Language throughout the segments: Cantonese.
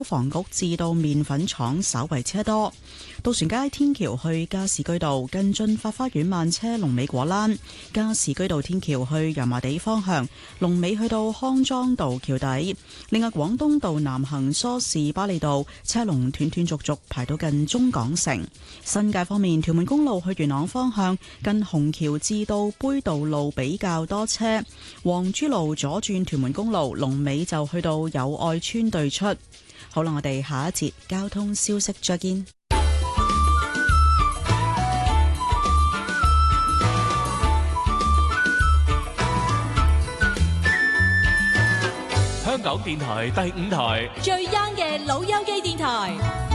房局至到麵粉廠稍為車多。渡船街天橋去加士居道近駿發花園慢車，龍尾果欄；加士居道天橋去油麻地方向龍尾去到康莊道橋底。另外，廣東道南行梳士巴利道車龍斷斷續續排到近中港城。新界方面，屯門公路去元朗方向近紅橋至到杯渡路比較多車，黃珠路左轉屯門公路龍尾就去到友愛村對出。好啦，我哋下一節交通消息再見。 香港電台第5台最 young 嘅老友記電台，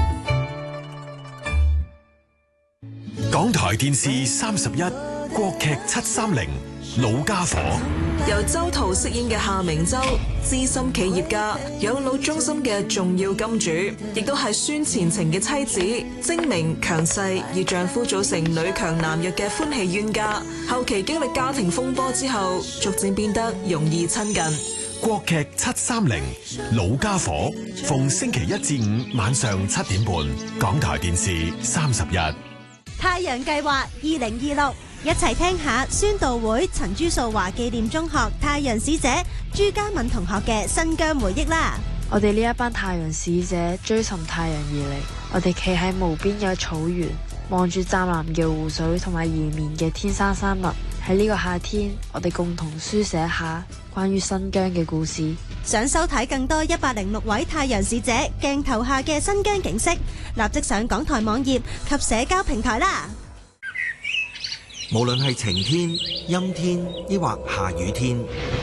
港台電視31國劇730老家伙， 由周濤飾演嘅夏明洲，資深企業家，養老中心嘅重要金主，亦都係孫前程嘅妻子，精明強勢，與丈夫組成女強男弱嘅歡喜冤家。後期經歷家庭風波之後，逐漸變得容易親近。 國劇730老家伙，逢星期1至5晚上7點半，港台電視31。 太陽計劃2026，一齊聽下宣道會陳朱素華紀念中學太陽使者朱嘉敏同學嘅新疆回憶啦。 我哋呢一班太陽使者追尋太陽而嚟，我哋企喺無邊嘅草原，望住湛藍嘅湖水同埋延綿嘅天山山脈。喺呢個夏天，我哋共同書寫下關於新疆嘅故事。 想收睇更多106位太陽使者鏡頭下嘅新疆景色，立即上港台網頁及社交平台啦。 無論係晴天、陰天，抑或下雨天，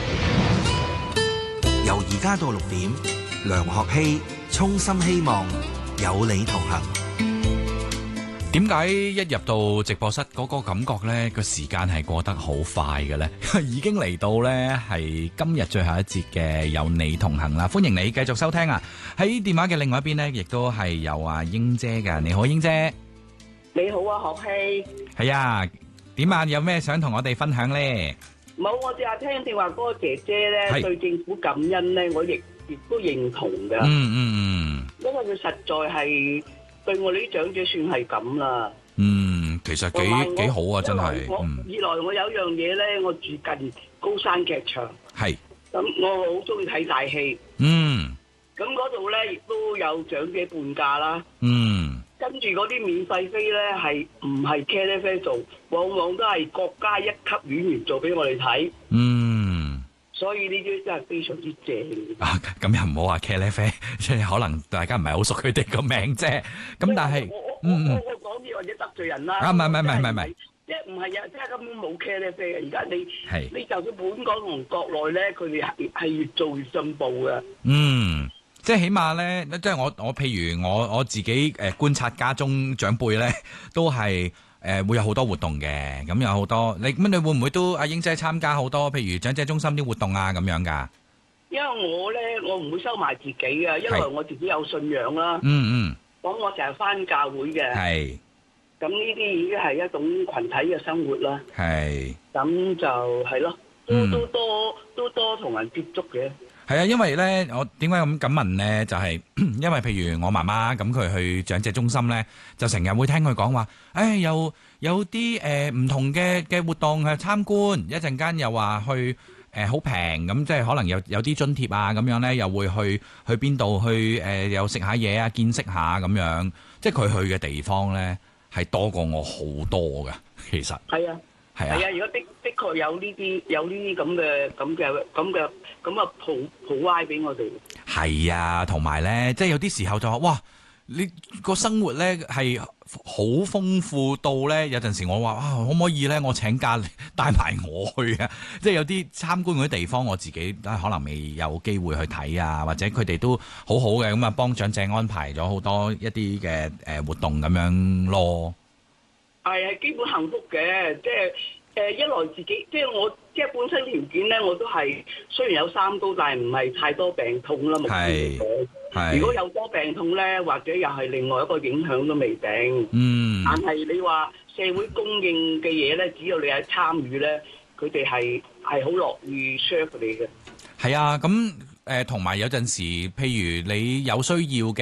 由而家到6點，梁學希衷心希望有你同行。 點解一入到直播室嗰個感覺呢？個時間係過得好快嘅呢？已經嚟到呢係今日最後一節嘅有你同行啦！歡迎你繼續收聽啊！喺電話嘅另外一邊呢，亦都係有阿英姐嘅。你好，英姐。 你好啊，學希。 係啊，點啊？有咩想同我哋分享呢？ 冇，我淨係聽電話嗰個姐姐呢，對政府感恩呢，我亦都認同㗎。因為佢實在係。對我哋啲長者算係咁啦。 其實幾好啊，真係。 二來我有樣嘢咧，我住近高山劇場。係。咁我好中意睇大戲。咁嗰度咧亦都有長者半價啦。跟住嗰啲免費飛咧係唔係茄喱啡做，往往都係國家一級演員做俾我哋睇。所以呢啲真係非常之正啊！ 咁又唔好話茄喱啡，即係可能大家唔係好熟佢哋個名啫。咁但係， 我講啲或者得罪人啦。 唔係， 即係唔係啊？即係根本冇茄喱啡嘅。而家你就算本港同國內咧，佢哋係越做越進步嘅。 即係起碼咧，即係我譬如我自己觀察家中長輩咧，都係。會有好多活動嘅，咁有好多你會唔會都阿英姐參加好多譬如長者中心啲活動啊咁樣㗎？ 因為我唔會收埋自己嘅，因為我自己有信仰啦。咁我成日返教會嘅。係。咁呢啲已經係一種群體嘅生活啦。係。咁就係咯，都多同人接觸嘅。 係啊，因為咧，我點解咁問咧？就係因為譬如我媽媽咁，佢去長者中心咧，就成日會聽佢講話，有啲唔同嘅活動去參觀，一陣間又話去好平咁，即係可能有啲津貼啊咁樣咧，又會去邊度去又食下嘢啊，見識下咁樣，即係佢去嘅地方咧係多過我好多㗎，其實係啊。係啊， 如果的確有呢啲咁嘅普歪俾我哋。 係啊，同埋咧，即係有啲時候就話，哇，你個生活咧係好豐富到咧，有陣時我話可唔可以咧，我請假帶埋我去啊？即係有啲參觀嗰啲地方，我自己都可能未有機會去睇啊，或者佢哋都好好嘅，咁啊幫長者安排咗好多一啲嘅活動咁樣咯。 係基本幸福嘅，即係一來自己，即係我即係本身條件咧，我都係雖然有3高，但係唔係太多病痛啦。目前嚟講，如果有多病痛咧，或者又係另外一個影響都未定。但係你話社會供應嘅嘢咧，只要你係參與咧，佢哋係好樂意 share 佢哋嘅。 係啊，咁同埋有陣時，譬如你有需要嘅。